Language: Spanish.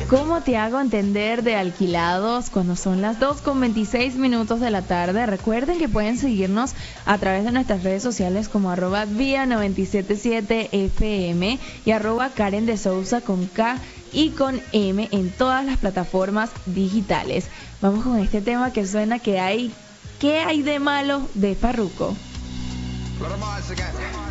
¿Cómo te hago entender de alquilados cuando son las 2:26 de la tarde? Recuerden que pueden seguirnos a través de nuestras redes sociales como @via977fm y @Karen de Sousa con K y con M en todas las plataformas digitales. Vamos con este tema que suena ¿qué hay de malo de Farruko?